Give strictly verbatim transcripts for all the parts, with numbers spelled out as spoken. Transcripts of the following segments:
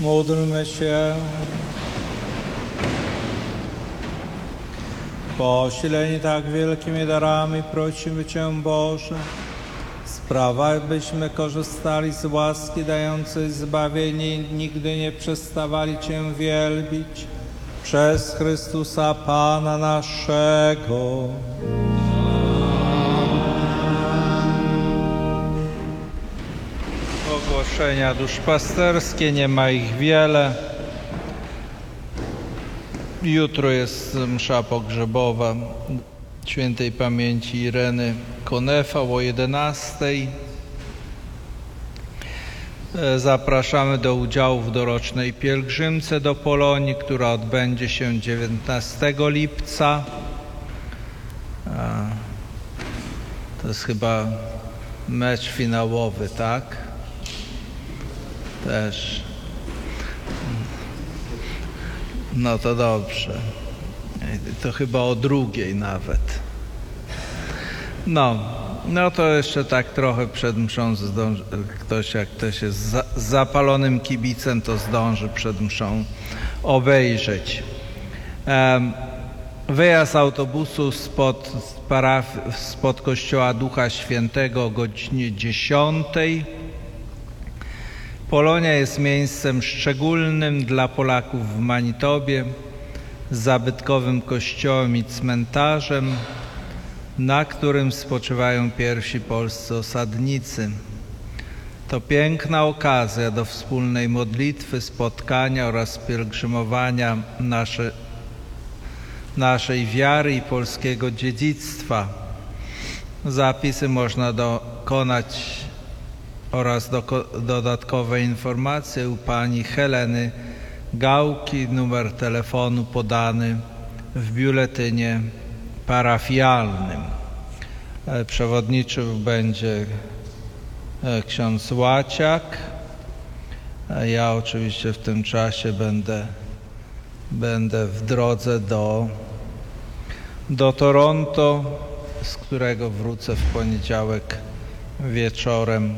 Módlmy się. Posileni tak wielkimi darami prosimy Cię, Boże, sprawaj, byśmy korzystali z łaski dającej zbawienie i nigdy nie przestawali Cię wielbić. Przez Chrystusa Pana naszego. Ogłoszenia duszpasterskie, nie ma ich wiele. Jutro jest msza pogrzebowa świętej pamięci Ireny Konefa o jedenastej. Zapraszamy do udziału w dorocznej pielgrzymce do Polonii, która odbędzie się dziewiętnastego lipca. To jest chyba mecz finałowy, tak? Też. No to dobrze. To chyba o drugiej nawet. No, no to jeszcze tak trochę przed mszą zdąży, ktoś jak ktoś jest za, zapalonym kibicem, to zdąży przed mszą obejrzeć. Um, wyjazd autobusu spod, paraf, spod kościoła Ducha Świętego o godzinie dziesiątej. Polonia jest miejscem szczególnym dla Polaków w Manitobie, z zabytkowym kościołem i cmentarzem, na którym spoczywają pierwsi polscy osadnicy. To piękna okazja do wspólnej modlitwy, spotkania oraz pielgrzymowania nasze, naszej wiary i polskiego dziedzictwa. Zapisy można dokonać oraz do, dodatkowe informacje u pani Heleny Gałki, numer telefonu podany w biuletynie parafialnym. Przewodniczył będzie ksiądz Łaciak. Ja oczywiście w tym czasie będę, będę w drodze do, do Toronto, z którego wrócę w poniedziałek wieczorem.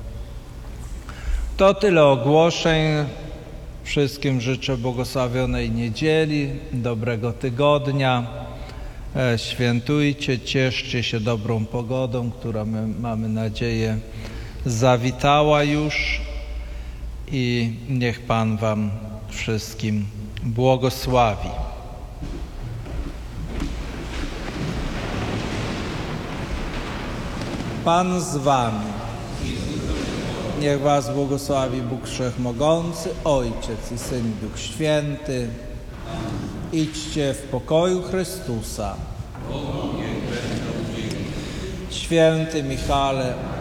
To tyle ogłoszeń. Wszystkim życzę błogosławionej niedzieli, dobrego tygodnia. Świętujcie, cieszcie się dobrą pogodą, która my, mamy nadzieję zawitała już i niech Pan Wam wszystkim błogosławi. Pan z Wami. Niech Was błogosławi Bóg Wszechmogący, Ojciec i Syn i Duch Święty. Idźcie w pokoju Chrystusa. Święty Michale,